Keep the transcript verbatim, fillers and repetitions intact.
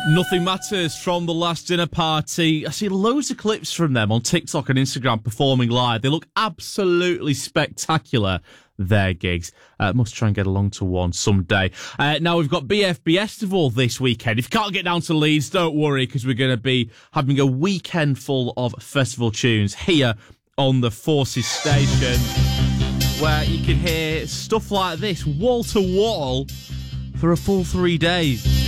Nothing Matters from the last dinner party. I see loads of clips from them on TikTok and Instagram performing live. They look absolutely spectacular, their gigs. Uh, must try and get along to one someday. Uh, now, we've got B F B Estival this weekend. If you can't get down to Leeds, don't worry, because we're going to be having a weekend full of festival tunes here on the Forces station, where you can hear stuff like this, wall to wall, for a full three days.